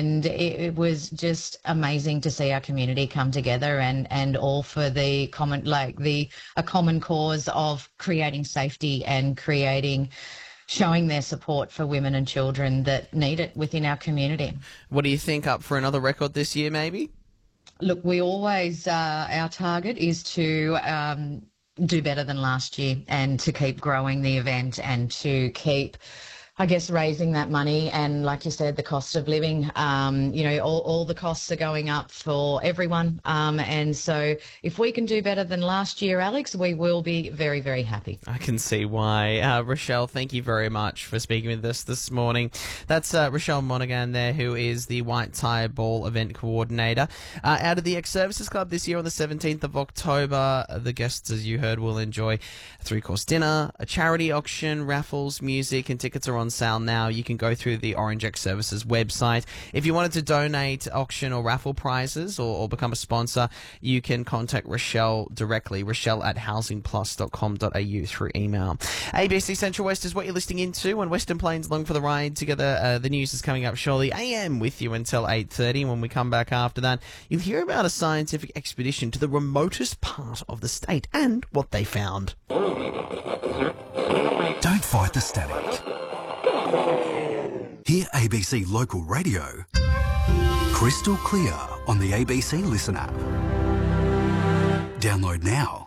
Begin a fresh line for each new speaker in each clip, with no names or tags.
and it was just amazing to see our community come together and all for the common, a common cause of creating safety and showing their support for women and children that need it within our community.
What do you think, up for another record this year maybe?
Look, we always, our target is to do better than last year and to keep growing the event and to keep, I guess, raising that money. And like you said, the cost of living, all the costs are going up for everyone. And so if we can do better than last year, Alex, we will be very, very happy.
I can see why. Rochelle, thank you very much for speaking with us this morning. That's Rochelle Monaghan there, who is the White Tie Ball event coordinator. Out of the Ex-Services Club this year on the 17th of October, the guests, as you heard, will enjoy a 3-course dinner, a charity auction, raffles, music, and tickets are on sale now. You can go through the Orange Ex-Services website. If you wanted to donate auction or raffle prizes or become a sponsor, you can contact Rochelle directly, rochelle@housingplus.com.au through email. ABC Central West is what you're listening into on Western Plains Along for the Ride together. The news is coming up shortly. AM with you until 8:30. When we come back after that, you'll hear about a scientific expedition to the remotest part of the state and what they found.
Don't fight the static. Hear ABC Local Radio crystal clear on the ABC Listen app. Download now.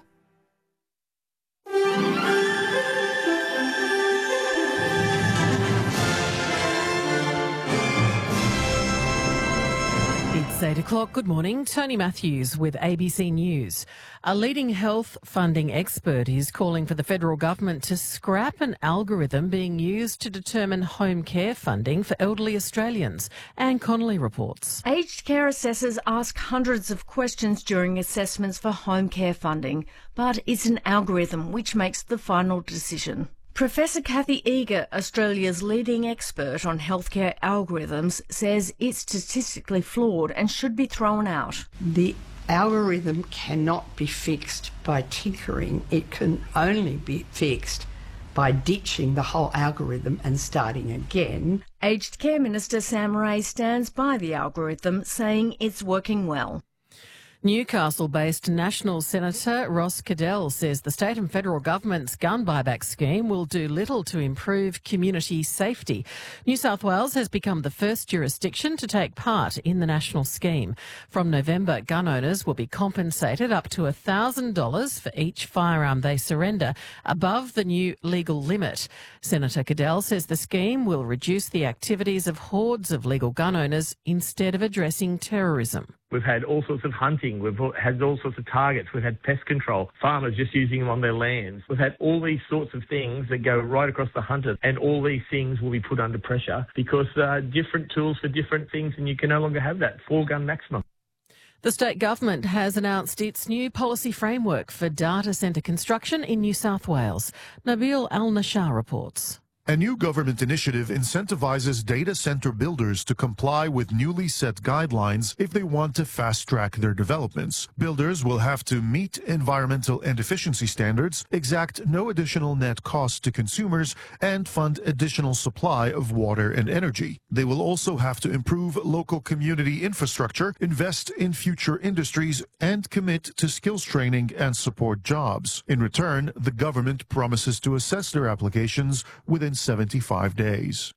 It's 8 o'clock. Good morning. Tony Matthews with ABC News. A leading health funding expert is calling for the federal government to scrap an algorithm being used to determine home care funding for elderly Australians. Anne Connolly reports.
Aged care assessors ask hundreds of questions during assessments for home care funding, but it's an algorithm which makes the final decision. Professor Kathy Eager, Australia's leading expert on healthcare algorithms, says it's statistically flawed and should be thrown out.
The algorithm cannot be fixed by tinkering. It can only be fixed by ditching the whole algorithm and starting again.
Aged Care Minister Sam Ray stands by the algorithm, saying it's working well.
Newcastle-based National Senator Ross Cadell says the state and federal government's gun buyback scheme will do little to improve community safety. New South Wales has become the first jurisdiction to take part in the national scheme. From November, gun owners will be compensated up to $1,000 for each firearm they surrender, above the new legal limit. Senator Cadell says the scheme will reduce the activities of hordes of legal gun owners instead of addressing terrorism.
We've had all sorts of hunting. We've had all sorts of targets. We've had pest control, farmers just using them on their lands. We've had all these sorts of things that go right across the hunters, and all these things will be put under pressure because different tools for different things, and you can no longer have that 4-gun maximum.
The state government has announced its new policy framework for data centre construction in New South Wales. Nabil Al-Nashar reports.
A new government initiative incentivizes data center builders to comply with newly set guidelines if they want to fast-track their developments. Builders will have to meet environmental and efficiency standards, exact no additional net cost to consumers, and fund additional supply of water and energy. They will also have to improve local community infrastructure, invest in future industries, and commit to skills training and support jobs. In return, the government promises to assess their applications within 75 days.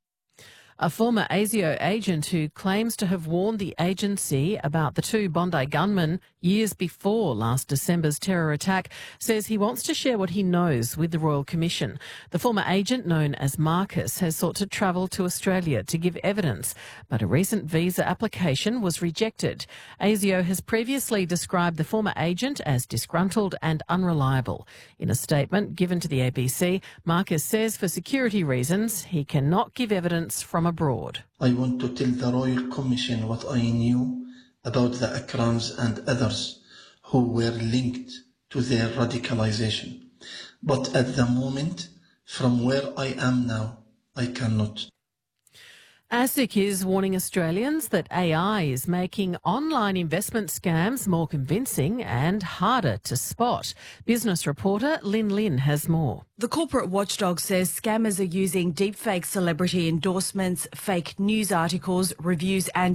A former ASIO agent who claims to have warned the agency about the 2 Bondi gunmen years before last December's terror attack says he wants to share what he knows with the Royal Commission. The former agent, known as Marcus, has sought to travel to Australia to give evidence, but a recent visa application was rejected. ASIO has previously described the former agent as disgruntled and unreliable. In a statement given to the ABC, Marcus says for security reasons he cannot give evidence from abroad.
I want to tell the Royal Commission what I knew about the Akrams and others who were linked to their radicalization. But at the moment, from where I am now, I cannot.
ASIC is warning Australians that AI is making online investment scams more convincing and harder to spot. Business reporter Lynn Lynn has more.
The corporate watchdog says scammers are using deepfake celebrity endorsements, fake news articles, reviews and